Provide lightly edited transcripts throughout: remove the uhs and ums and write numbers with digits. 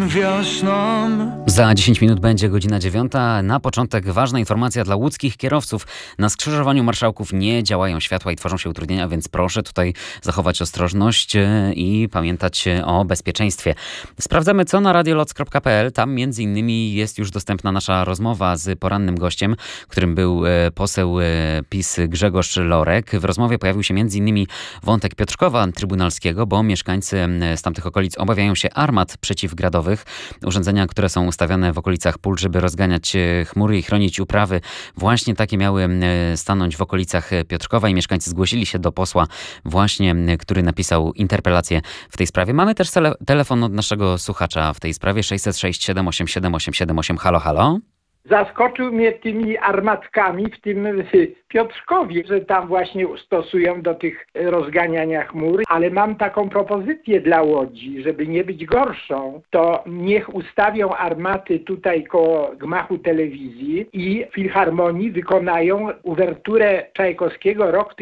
wiosną. Za 10 minut będzie godzina 9. Na początek ważna informacja dla łódzkich kierowców. Na skrzyżowaniu Marszałków nie działają światła i tworzą się utrudnienia, więc proszę tutaj zachować ostrożność i pamiętać o bezpieczeństwie. Sprawdzamy, co na radioloc.pl. Tam między innymi jest już dostępna nasza rozmowa z porannym gościem, którym był poseł PiS Grzegorz Lorek. W rozmowie pojawił się między innymi wątek Piotrkowa Trybunalskiego, bo mieszkańcy z tamtych okolic obawiają się armat przeciwgradowych. Urządzenia, które są ustawione w okolicach pól, żeby rozganiać chmury i chronić uprawy. Właśnie takie miały stanąć w okolicach Piotrkowa i mieszkańcy zgłosili się do posła właśnie, który napisał interpelację w tej sprawie. Mamy też telefon od naszego słuchacza w tej sprawie 606 787 878. Halo, halo. Zaskoczył mnie tymi armatkami w tym Piotrkowie, że tam właśnie stosują do tych rozganiania chmur, ale mam taką propozycję dla Łodzi, żeby nie być gorszą, to niech ustawią armaty tutaj koło gmachu telewizji i Filharmonii wykonają uwerturę Czajkowskiego rok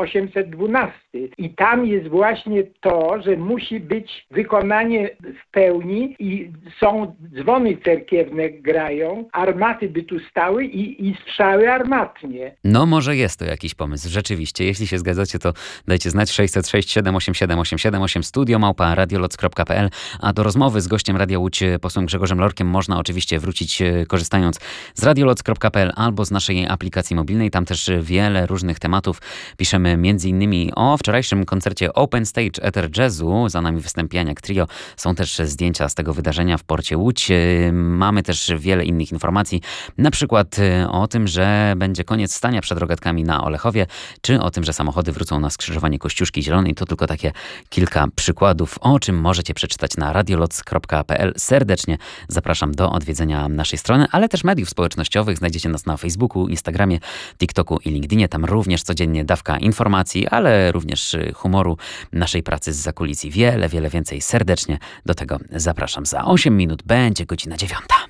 1812. I tam jest właśnie to, że musi być wykonanie w pełni i są dzwony cerkiewne grają, armaty by tu stały i strzały armatnie. No może jest to jakiś pomysł, rzeczywiście. Jeśli się zgadzacie, to dajcie znać 606 787 878 studio@radioloc.pl. A do rozmowy z gościem Radia Łódź, posłem Grzegorzem Lorkiem, można oczywiście wrócić korzystając z radioloc.pl albo z naszej aplikacji mobilnej. Tam też wiele różnych tematów piszemy, między innymi o wczorajszym koncercie Open Stage Ether Jazzu. Za nami występ Janiak Trio. Są też zdjęcia z tego wydarzenia w porcie Łódź. Mamy też wiele innych informacji, na przykład o tym, że będzie koniec stania przed rogatkami na Olechowie, czy o tym, że samochody wrócą na skrzyżowanie Kościuszki Zielonej. To tylko takie kilka przykładów, o czym możecie przeczytać na radioloc.pl. Serdecznie zapraszam do odwiedzenia naszej strony, ale też mediów społecznościowych. Znajdziecie nas na Facebooku, Instagramie, TikToku i LinkedInie. Tam również codziennie dawka informacji, ale również humoru naszej pracy z zakulisy. Wiele więcej. Serdecznie do tego zapraszam. Za 8 minut będzie godzina 9.